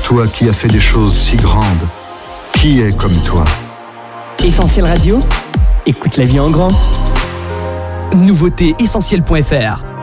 Toi qui as fait des choses si grandes, qui est comme toi? Essentiel Radio, écoute la vie en grand. Nouveauté essentiel.fr.